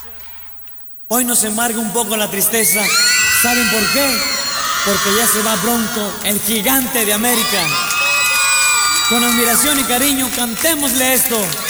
Hoy nos embarga un poco la tristeza. ¿Saben por qué? Porque ya se va Bronco, el gigante de América. Con admiración y cariño, cantémosle esto.